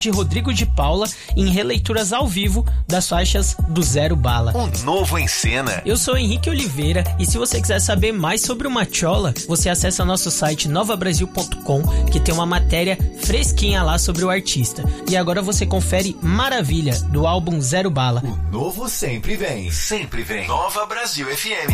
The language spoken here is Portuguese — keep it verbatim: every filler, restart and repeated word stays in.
de Rodrigo de Paula em releituras ao vivo das faixas do Zero Bala. Um novo em cena. Eu sou Henrique Oliveira e se você quiser saber mais sobre o Machola, você acessa nosso site nova brasil ponto com, que tem uma matéria fresquinha lá sobre o artista. E agora você confere Maravilha, do álbum Zero Bala. O novo sempre vem. Sempre vem. Nova Brasil F M.